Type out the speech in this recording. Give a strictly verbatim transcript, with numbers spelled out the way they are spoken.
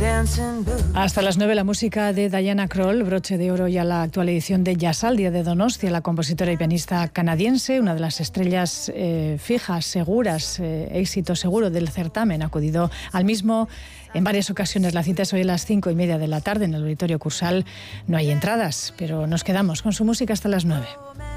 Hasta las nueve la música de Diana Krall, broche de oro y a la actual edición de Jazzal, Día de Donostia, la compositora y pianista canadiense, una de las estrellas eh, fijas, seguras, eh, éxito seguro del certamen, ha acudido al mismo en varias ocasiones. La cita es hoy a las cinco y media de la tarde en el Auditorio Cursal. No hay entradas, pero nos quedamos con su música hasta las nueve.